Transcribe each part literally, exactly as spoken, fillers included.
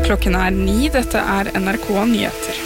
Klokken er ni, dette er N R K Nyheter.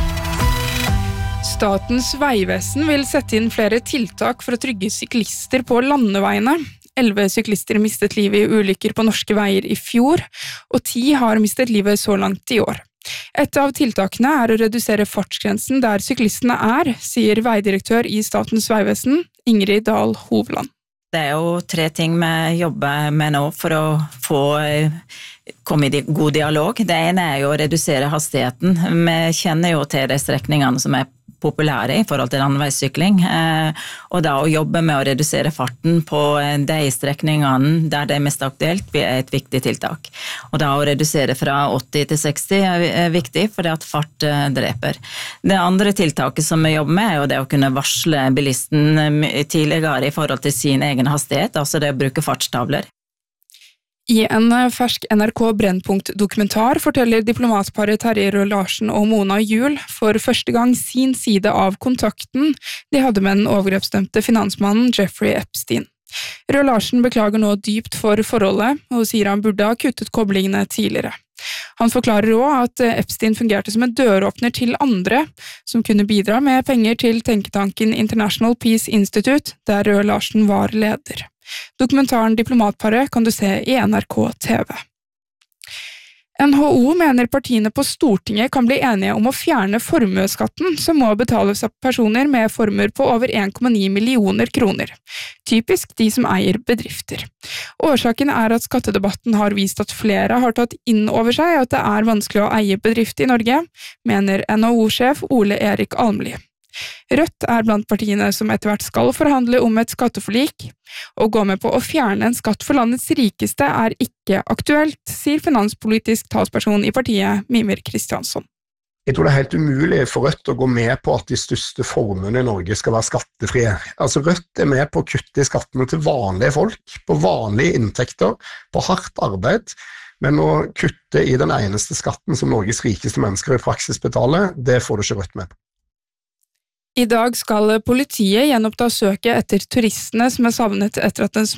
Statens vegvesen vil sette inn flere tiltak for å trygge syklister på landeveiene. Elleve syklister mistet livet i ulykker på norske veier i fjor, og ti har mistet livet så langt i år. Et av tiltakene er å redusere fartsgrensen der syklistene er, sier veidirektør i Statens vegvesen, Ingrid Dahl Hovland. Det er jo tre ting vi jobber med nå for å få komme i god dialog. Det ene er jo å redusere hastigheten. Vi kjenner jo til de strekningene som er populære i forhold til landeveissykling, og da å jobbe med å redusere farten på de strekningene der det er mest aktuelt er et viktig tiltak. Og da å redusere fra åtti til seksti er viktig, fordi at fart dreper. Det andre tiltaket som vi jobber med er jo det å kunne varsle bilisten tidligere i forhold til sin egen hastighet, altså det å bruke fartstavler. I en fersk N R K Brennpunkt-dokumentar forteller diplomatparet Terje Røe Larsen og Mona Juel for første gang sin side av kontakten de hadde med den overgrepsdømte finansmannen Jeffrey Epstein. Røe Larsen beklager nå dypt for forholdet, og sier han burde ha kuttet koblingene tidligere. Han forklarer også at Epstein fungerte som en døråpner til andre, som kunne bidra med penger til tenketanken International Peace Institute, der Røe Larsen var leder. Dokumentaren Diplomatparet kan du se i N R K T V. N H O mener partiene på Stortinget kan bli enige om å fjerne formueskatten som må betales av personer med formuer på over en komma ni millioner kroner. Typisk de som eier bedrifter. Årsaken er at skattedebatten har vist at flere har tatt inn over seg at det er vanskelig å eie bedrift i Norge, mener N H O-sjef Ole Erik Almli. Rødt er blant partiene som etter hvert skal forhandle om et skatteforlik, og gå med på å fjerne en skatt for landets rikeste er ikke aktuelt, sier finanspolitisk talsperson i partiet Mimir Kristiansson. Jeg tror det er helt umulig for Rødt å gå med på at de største formuene i Norge skal være skattefrie. Altså Rødt er med på å kutte i skattene til vanlige folk, på vanlige inntekter, på hardt arbeid, men å kutte i den eneste skatten som Norges rikeste mennesker i praksis betaler, det får du ikke Rødt med på. I dag skal politiet gjenoppta søket etter turistene som er savnet etter at en